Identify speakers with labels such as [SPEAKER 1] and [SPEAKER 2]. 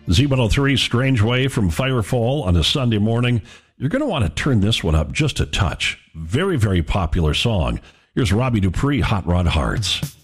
[SPEAKER 1] Z103, Strange Way from Firefall on a Sunday morning. You're going to want to turn this one up just a touch. Very, very popular song. Here's Robbie Dupree, Hot Rod Hearts.